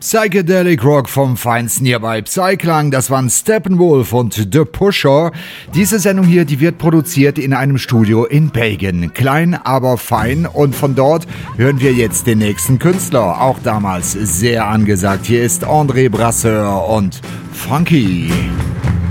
Psychedelic Rock vom Feinsten hier bei Psyklang. Das waren Steppenwolf und The Pusher. Diese Sendung hier, die wird produziert in einem Studio in Belgien. Klein, aber fein. Und von dort hören wir jetzt den nächsten Künstler. Auch damals sehr angesagt. Hier ist André Brasseur und Funky.